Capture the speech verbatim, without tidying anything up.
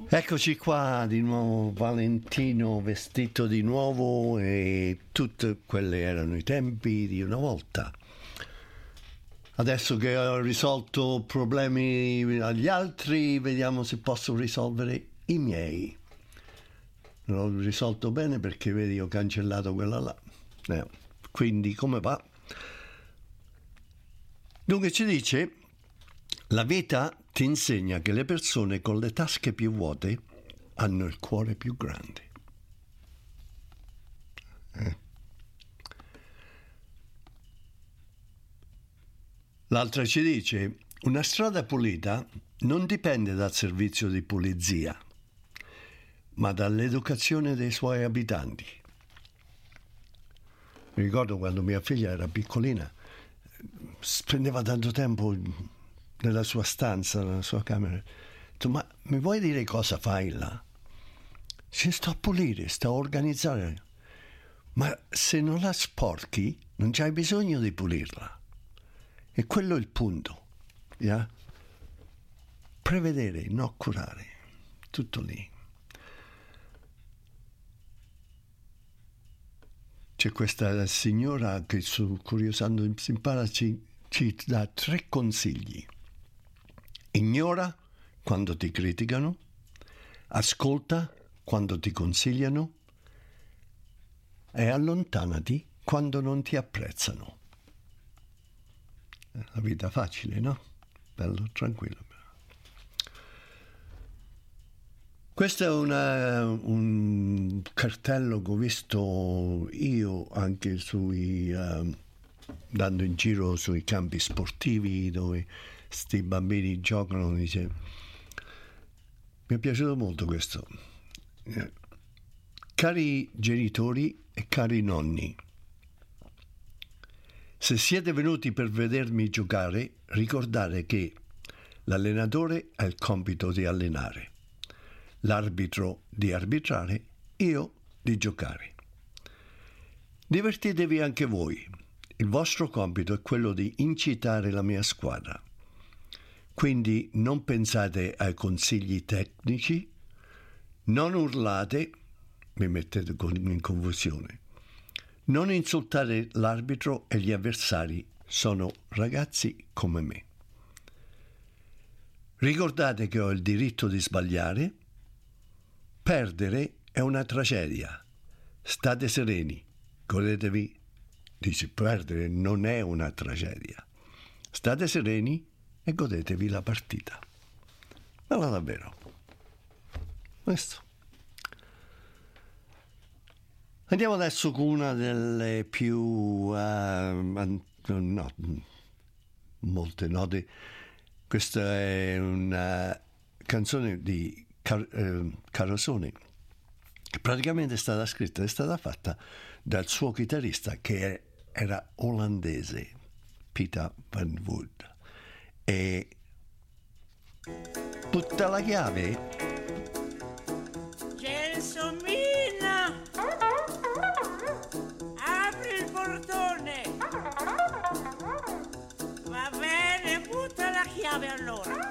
Eccoci qua di nuovo, Valentino vestito di nuovo, e tutti quelli erano i tempi di una volta. Adesso che ho risolto problemi agli altri, vediamo se posso risolvere i miei. L'ho risolto bene perché vedi, ho cancellato quella là. Eh, quindi come va? Dunque ci dice: la vita ti insegna che le persone con le tasche più vuote hanno il cuore più grande. Eh. L'altra ci dice: una strada pulita non dipende dal servizio di pulizia, ma dall'educazione dei suoi abitanti. Mi ricordo quando mia figlia era piccolina, spendeva tanto tempo nella sua stanza, nella sua camera. Ho detto: ma mi vuoi dire cosa fai là? Se sto a pulire, sto a organizzare. Ma se non la sporchi, non c'hai bisogno di pulirla. E quello è il punto. Yeah? Prevedere, non curare. Tutto lì. C'è questa signora che, su Curiosando Impara, ci, ci dà tre consigli. Ignora quando ti criticano, ascolta quando ti consigliano e allontanati quando non ti apprezzano. La vita facile, no? Bello, tranquillo. Questo è una, un cartello che ho visto io anche sui, uh, dando in giro sui campi sportivi dove sti bambini giocano. Dice, mi è piaciuto molto questo. Cari genitori e cari nonni, se siete venuti per vedermi giocare, ricordate che l'allenatore ha il compito di allenare, l'arbitro di arbitrare, io di giocare. Divertitevi anche voi. Il vostro compito è quello di incitare la mia squadra. Quindi non pensate ai consigli tecnici, non urlate, mi mettete in confusione, non insultate l'arbitro e gli avversari, sono ragazzi come me. Ricordate che ho il diritto di sbagliare. Perdere è una tragedia. State sereni, godetevi. Dice, perdere non è una tragedia. State sereni e godetevi la partita. Bella davvero. Questo. Andiamo adesso con una delle più uh, an- no, molte note. Questa è una canzone di Car- eh, Carosone, che praticamente è stata scritta, è stata fatta dal suo chitarrista che è, era olandese, Peter Van Wood. E butta la chiave. Gelsomina, apri il portone. Va bene, butta la chiave allora.